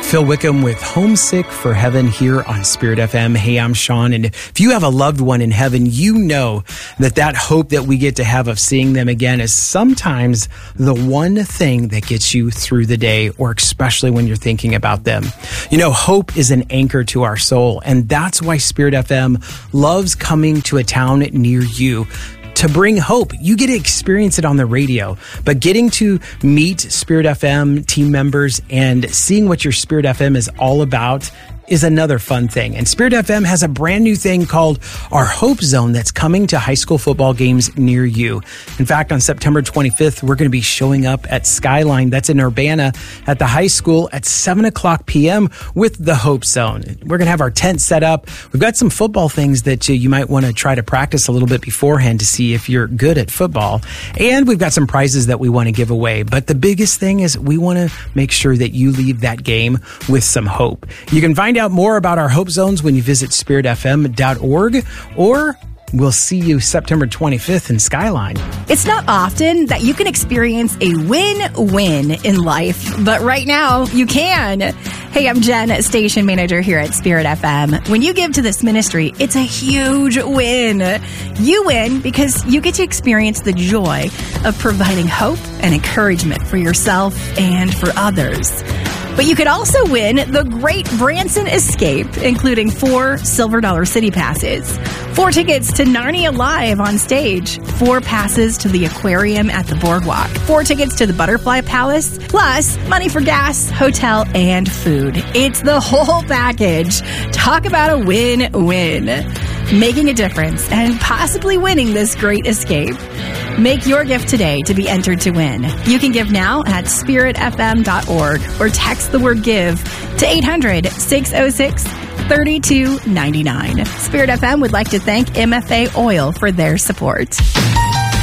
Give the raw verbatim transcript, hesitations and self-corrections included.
Phil Wickham with Homesick for Heaven here on Spirit F M. Hey, I'm Sean, and if you have a loved one in heaven, you know that that hope that we get to have of seeing them again is sometimes the one thing that gets you through the day, or especially when you're thinking about them. You know, hope is an anchor to our soul, and that's why Spirit F M loves coming to a town near you to bring hope. You get to experience it on the radio, but getting to meet Spirit F M team members and seeing what your Spirit F M is all about is another fun thing. And Spirit F M has a brand new thing called our Hope Zone that's coming to high school football games near you. In fact, on September twenty-fifth, we're going to be showing up at Skyline, that's in Urbana, at the high school at seven o'clock p.m. with the Hope Zone. We're going to have our tent set up. We've got some football things that you, you might want to try to practice a little bit beforehand to see if you're good at football. And we've got some prizes that we want to give away. But the biggest thing is we want to make sure that you leave that game with some hope. You can find out more about our Hope Zones when you visit spirit f m dot org, or we'll see you September twenty-fifth in Skyline. It's not often that you can experience a win-win in life, but right now you can. Hey, I'm Jen, station manager here at Spirit F M. When you give to this ministry, it's a huge win. You win because you get to experience the joy of providing hope and encouragement for yourself and for others. But you could also win the Great Branson Escape, including four Silver Dollar City passes, four tickets to Narnia Live on stage, four passes to the aquarium at the boardwalk, four tickets to the Butterfly Palace, plus money for gas, hotel, and food. It's the whole package. Talk about a win-win. Making a difference and possibly winning this great escape. Make your gift today to be entered to win. You can give now at spirit f m dot org or text the word GIVE to eight hundred, six oh six, three two nine nine. Spirit F M would like to thank M F A Oil for their support.